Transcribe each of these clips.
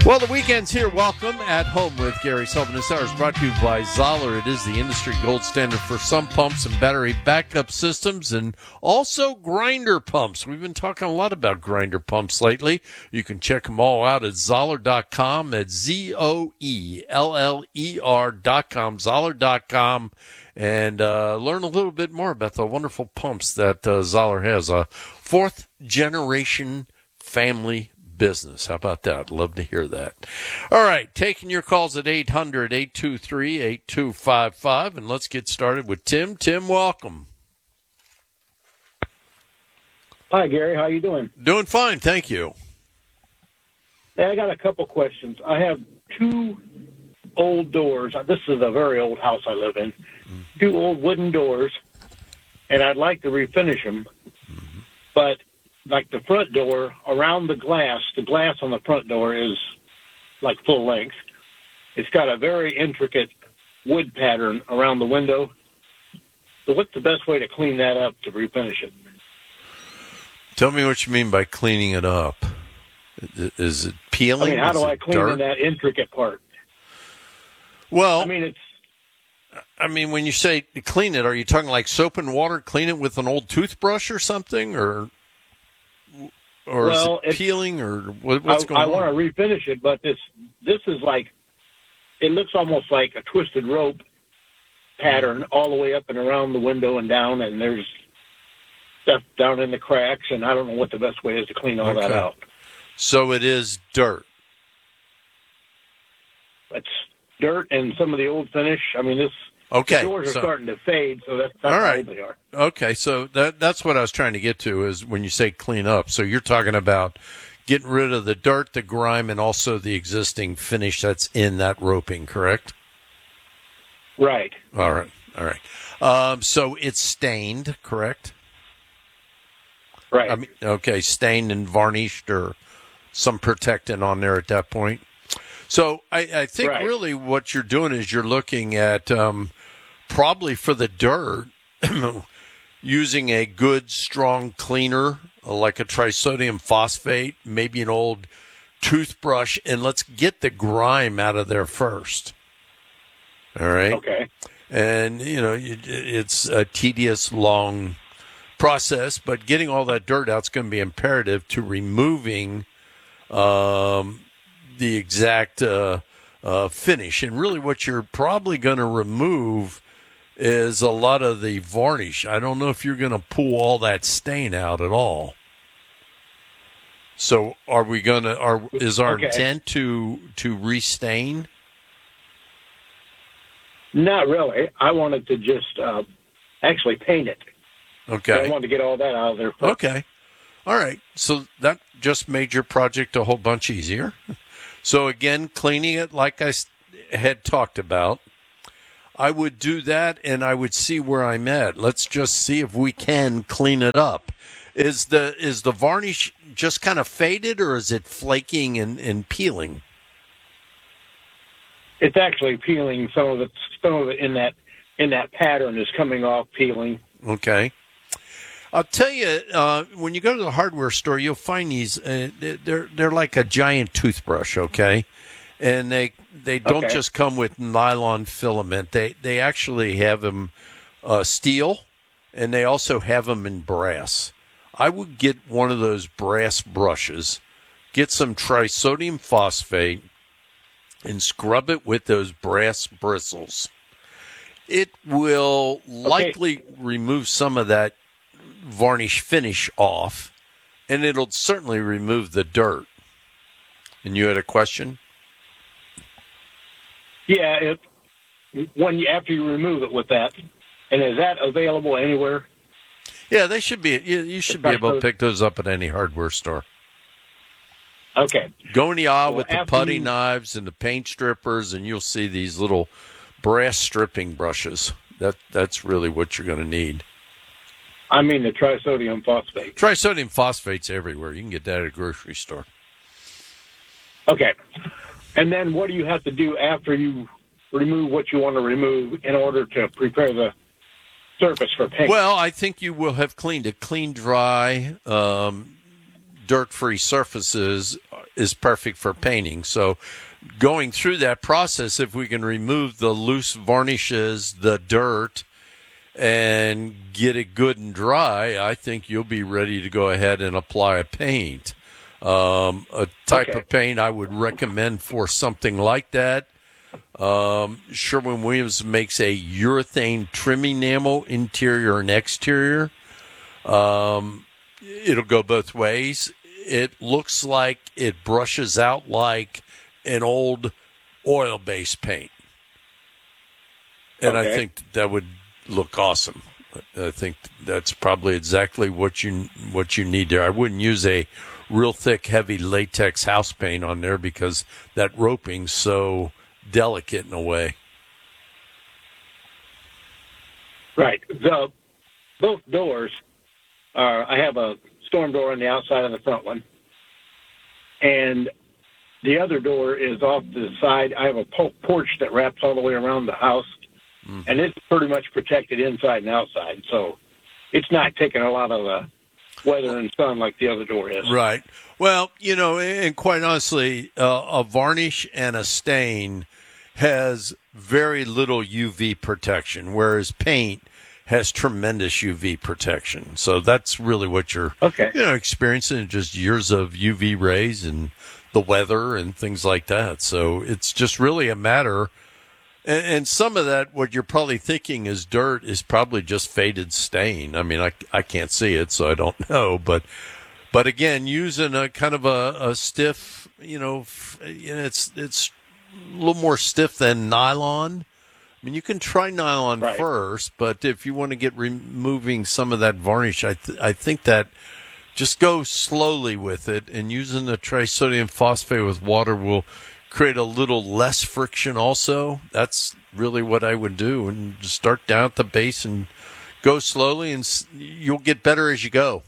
Well, the weekend's here. Welcome at Home with Gary Sullivan. This hour is brought to you by Zoller. It is the industry gold standard for sump pumps and battery backup systems, and also grinder pumps. We've been talking a lot about grinder pumps lately. You can check them all out at Zoller.com, at Zoller.com, Zoller.com, and learn a little bit more about the wonderful pumps that Zoller has. A fourth-generation family business. How about that? Love to hear that. All right, taking your calls at 800-823-8255, and let's get started with Tim. Tim, welcome. Hi, Gary. How you doing? Doing fine, thank you. Hey, I got a couple questions. I have two old doors. This is a very old house I live in. Two old wooden doors, and I'd like to refinish them, but like the front door, around the glass on the front door is like full length. It's got a very intricate wood pattern around the window. So what's the best way to clean that up to refinish it? Tell me what you mean by cleaning it up. Is it peeling? How do I clean dirt? that intricate part? Well, when you say clean it, are you talking like soap and water, clean it with an old toothbrush or something, or is it peeling, or what's going on? I want to refinish it, but this is like, it looks almost like a twisted rope pattern all the way up and around the window and down, and there's stuff down in the cracks, and I don't know what the best way is to clean all that out. So it is dirt. It's dirt and some of the old finish. The doors are starting to fade, so that's all how right. old they are. Okay, so that's what I was trying to get to, is when you say clean up. So you're talking about getting rid of the dirt, the grime, and also the existing finish that's in that roping, correct? Right. All right. So it's stained, correct? Right. Stained and varnished, or some protectant on there at that point. So I think really what you're doing is you're looking at probably for the dirt, using a good, strong cleaner like a trisodium phosphate, maybe an old toothbrush, and let's get the grime out of there first. All right? Okay. And, it's a tedious, long process, but getting all that dirt out is going to be imperative to removing the exact finish. And really what you're probably going to remove is a lot of the varnish. I don't know if you're going to pull all that stain out at all. So is our intent to restain? Not really. I wanted to just actually paint it. Okay. I wanted to get all that out of there first. Okay. All right. So that just made your project a whole bunch easier. So again, cleaning it like I had talked about, I would do that, and I would see where I'm at. Let's just see if we can clean it up. Is the varnish just kind of faded, or is it flaking and peeling? It's actually peeling. Some of it in that pattern is coming off, peeling. Okay. I'll tell you, when you go to the hardware store, you'll find these. They're like a giant toothbrush, okay? And they don't just come with nylon filament. They actually have them steel, and they also have them in brass. I would get one of those brass brushes, get some trisodium phosphate, and scrub it with those brass bristles. It will likely remove some of that varnish finish off, and it'll certainly remove the dirt. And you had a question? Yeah, after you remove it with that, and is that available anywhere? Yeah, they should be. You should be able to pick those up at any hardware store. Okay. Go in the aisle with the putty knives and the paint strippers, and you'll see these little brass stripping brushes. That's really what you're going to need. I mean the trisodium phosphate. Trisodium phosphate's everywhere. You can get that at a grocery store. Okay. And then what do you have to do after you remove what you want to remove in order to prepare the surface for paint? Well, I think you will have cleaned it. Clean, dry, dirt-free surfaces is perfect for painting. So going through that process, if we can remove the loose varnishes, the dirt, and get it good and dry, I think you'll be ready to go ahead and apply a paint. A type of paint I would recommend for something like that. Sherwin-Williams makes a urethane trim enamel, interior and exterior. It'll go both ways. It looks like it brushes out like an old oil-based paint. And I think that would look awesome. I think that's probably exactly what you need there. I wouldn't use a real thick, heavy latex house paint on there because that roping's so delicate in a way. Right. Both doors are, I have a storm door on the outside of the front one, and the other door is off to the side. I have a porch that wraps all the way around the house, and it's pretty much protected inside and outside, so it's not taking a lot of the weather and sun like the other door is. Right. Well, you know, and quite honestly, a varnish and a stain has very little UV protection, whereas paint has tremendous UV protection. So that's really what you're experiencing, just years of UV rays and the weather and things like that. So it's just really a matter. And some of that, what you're probably thinking is dirt, is probably just faded stain. I mean, I can't see it, so I don't know. But again, using a kind of a stiff, it's a little more stiff than nylon. I mean, you can try nylon first, but if you want to get removing some of that varnish, I think that just go slowly with it, and using the trisodium phosphate with water will create a little less friction also. That's really what I would do, and just start down at the base and go slowly, and you'll get better as you go.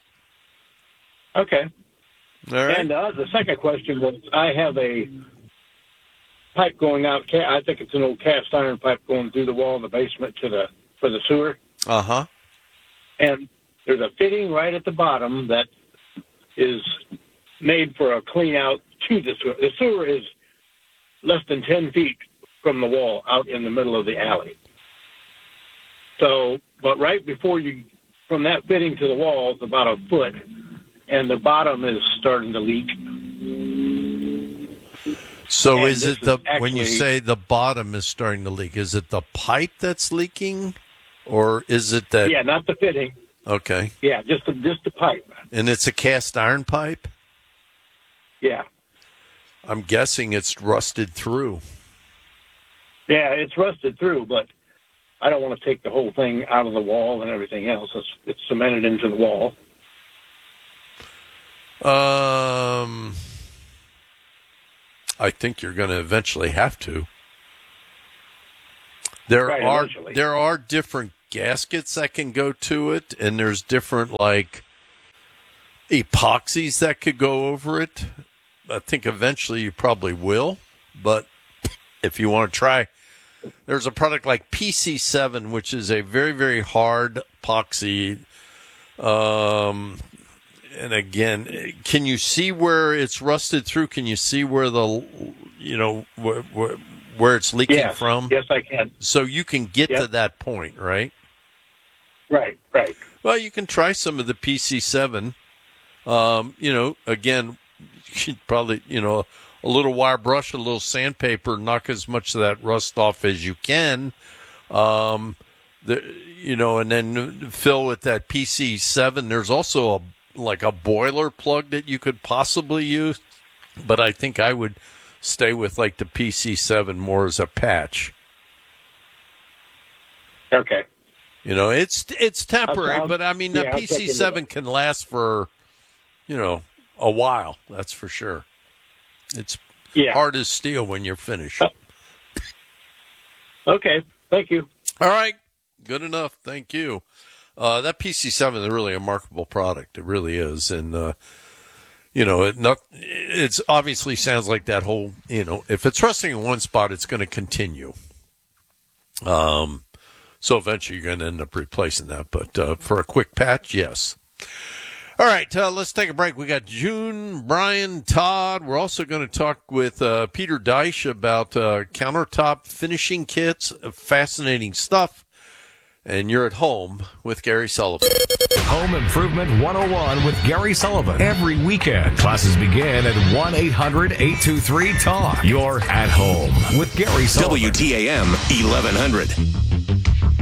Okay. All right. And the second question was, I have a pipe going out. I think it's an old cast iron pipe going through the wall of the basement for the sewer. Uh-huh. And there's a fitting right at the bottom that is made for a clean out to the sewer. The sewer is less than 10 feet from the wall out in the middle of the alley. So, but right before from that fitting to the wall, it's about a foot, and the bottom is starting to leak. So and is it when you say the bottom is starting to leak, is it the pipe that's leaking, or is it that? Yeah, not the fitting. Okay. Yeah, just the pipe. And it's a cast iron pipe? Yeah. I'm guessing it's rusted through. Yeah, it's rusted through, but I don't want to take the whole thing out of the wall and everything else. It's cemented into the wall. I think you're going to eventually have to. There are different gaskets that can go to it, and there's different like epoxies that could go over it. I think eventually you probably will, but if you want to try, there's a product like PC7, which is a very, very hard epoxy. And again, can you see where it's rusted through? Can you see where where it's leaking from? Yes, I can. So you can get to that point, right? Right. Well, you can try some of the PC7. Again, you should probably, a little wire brush, a little sandpaper, knock as much of that rust off as you can. And then fill with that PC7. There's also a boiler plug that you could possibly use, but I think I would stay with like the PC7 more as a patch. Okay. It's temporary, but I mean, the PC7 can last for, a while. That's for sure. It's hard as steel when you're finished. Okay. Thank you. All right. Good enough. Thank you. That PC7 is really a remarkable product. It really is. And, it's obviously sounds like that whole, if it's rusting in one spot, it's going to continue. So eventually you're going to end up replacing that. But for a quick patch, yes. All right, let's take a break. We got June, Brian, Todd. We're also going to talk with Peter Deich about countertop finishing kits. Fascinating stuff. And you're at home with Gary Sullivan. Home Improvement 101 with Gary Sullivan. Every weekend, classes begin at 1-800-823-TALK. You're at home with Gary Sullivan. WTAM 1100.